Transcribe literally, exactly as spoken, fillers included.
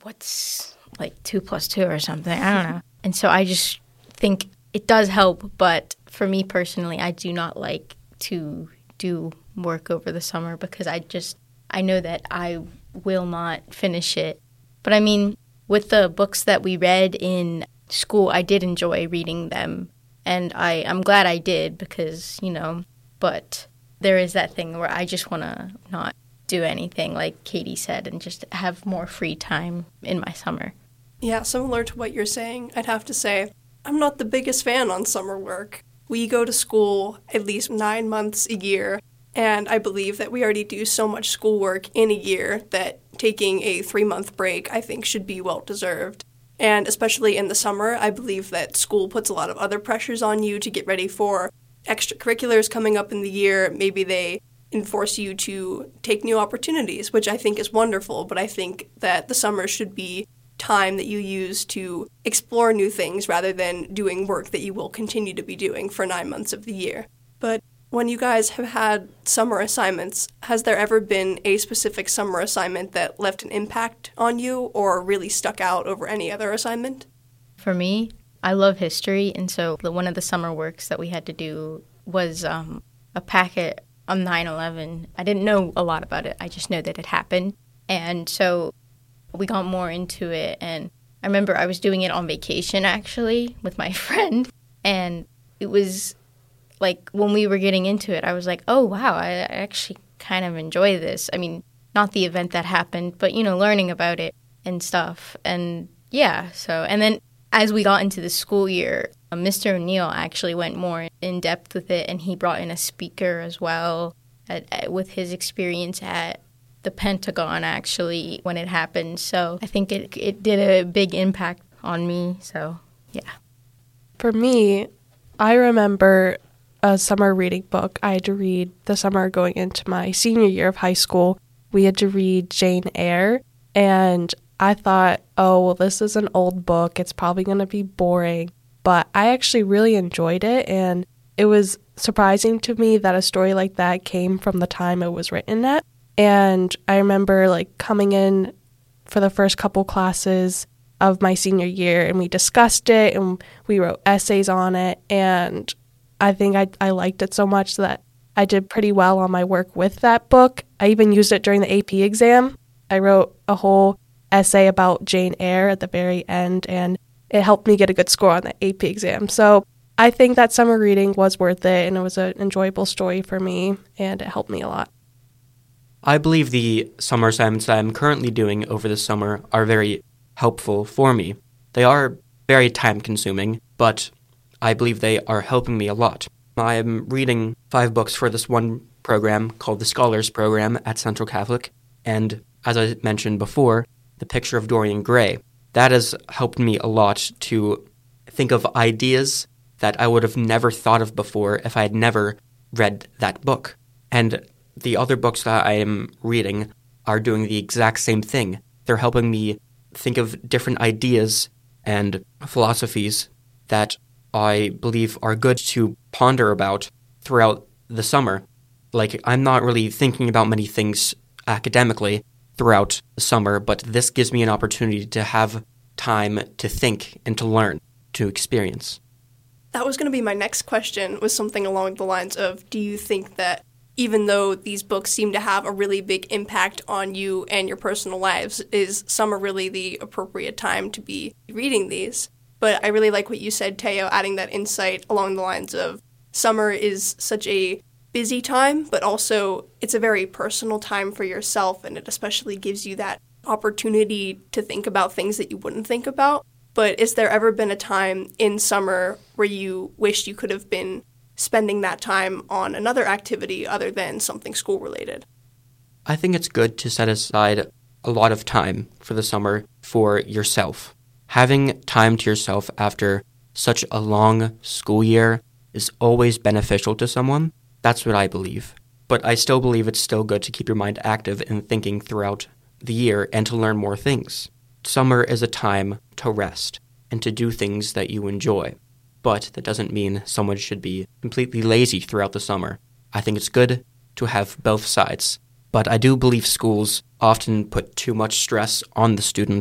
what's like two plus two or something? I don't know. And so I just think it does help, but for me personally, I do not like to do work over the summer because I just, I know that I will not finish it. But I mean, with the books that we read in school, I did enjoy reading them. And I, I'm glad I did because, you know, but there is that thing where I just want to not do anything, like Katie said, and just have more free time in my summer. Yeah, similar to what you're saying, I'd have to say I'm not the biggest fan on summer work. We go to school at least nine months a year, and I believe that we already do so much schoolwork in a year that taking a three-month break, I think, should be well-deserved. And especially in the summer, I believe that school puts a lot of other pressures on you to get ready for extracurriculars coming up in the year. Maybe they enforce you to take new opportunities, which I think is wonderful, but I think that the summer should be time that you use to explore new things rather than doing work that you will continue to be doing for nine months of the year. But when you guys have had summer assignments, has there ever been a specific summer assignment that left an impact on you or really stuck out over any other assignment? For me, I love history, and so the, one of the summer works that we had to do was um, a packet on nine eleven. I didn't know a lot about it. I just know that it happened. And so we got more into it, and I remember I was doing it on vacation, actually, with my friend, and it was like when we were getting into it, I was like, oh, wow, I actually kind of enjoy this. I mean, not the event that happened, but, you know, learning about it and stuff. And yeah, so, and then as we got into the school year, uh, Mister O'Neill actually went more in depth with it, and he brought in a speaker as well at, at, with his experience at the Pentagon, actually, when it happened. So I think it it did a big impact on me, so yeah. For me, I remember a summer reading book I had to read the summer going into my senior year of high school. We had to read Jane Eyre, and I thought, oh, well, this is an old book. It's probably going to be boring. But I actually really enjoyed it, and it was surprising to me that a story like that came from the time it was written at. And I remember, like, coming in for the first couple classes of my senior year, and we discussed it, and we wrote essays on it, and I think I, I liked it so much that I did pretty well on my work with that book. I even used it during the A P exam. I wrote a whole essay about Jane Eyre at the very end, and it helped me get a good score on the A P exam. So I think that summer reading was worth it, and it was an enjoyable story for me, and it helped me a lot. I believe the summer assignments that I'm currently doing over the summer are very helpful for me. They are very time-consuming, but I believe they are helping me a lot. I am reading five books for this one program called the Scholars Program at Central Catholic, and as I mentioned before, The Picture of Dorian Gray. That has helped me a lot to think of ideas that I would have never thought of before if I had never read that book. And the other books that I am reading are doing the exact same thing. They're helping me think of different ideas and philosophies that I believe are good to ponder about throughout the summer. Like, I'm not really thinking about many things academically throughout the summer, but this gives me an opportunity to have time to think and to learn, to experience. That was going to be my next question, was something along the lines of, do you think that even though these books seem to have a really big impact on you and your personal lives, is summer really the appropriate time to be reading these? But I really like what you said, Teo, adding that insight along the lines of summer is such a busy time, but also it's a very personal time for yourself, and it especially gives you that opportunity to think about things that you wouldn't think about. But is there ever been a time in summer where you wished you could have been spending that time on another activity other than something school-related? I think it's good to set aside a lot of time for the summer for yourself. Having time to yourself after such a long school year is always beneficial to someone. That's what I believe. But I still believe it's still good to keep your mind active and thinking throughout the year and to learn more things. Summer is a time to rest and to do things that you enjoy. But that doesn't mean someone should be completely lazy throughout the summer. I think it's good to have both sides. But I do believe schools often put too much stress on the student